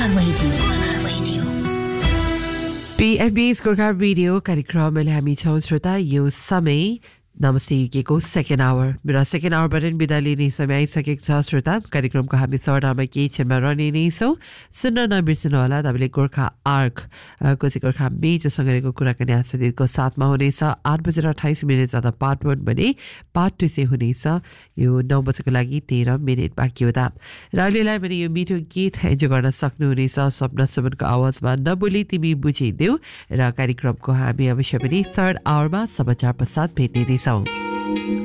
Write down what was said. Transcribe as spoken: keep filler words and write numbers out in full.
पीएमबी's Gorkha radio कार्यक्रमले हामी छौं श्रोता यो समय नमस्ते युकेको सेकेन्ड आवर मेरा सेकेन्ड आवरबाट बिदा लिने समय आइसकेको छ श्रोता कार्यक्रमको हामी थर्ड आवरमा केही क्षणमा रहने नै छौं सुन्न नबिर्सनु होला तपाईले गोर्खा आर्क को चाहिँ गोर्खा मेजसँग रहेको कुराकानी आजको साथमा हुनेछ आठ बजेर अट्ठाइस मिनट जाँदा पार्ट वन भने पार्ट टू चाहिँ हुनेछ यो नौ बजेको लागि तेह्र मिनट बाँकी हुँदा र अहिलेलाई भने यो मिठो गीत इन्जोय गर्न सक्नुहुनेछ स्वप्न सुमनको आवाजमा नबोली तिमी बुझिदेऊ र कार्यक्रमको हामी अवश्य पनि थर्ड आवरमा समाचार पश्चात भेट्ने नै छौं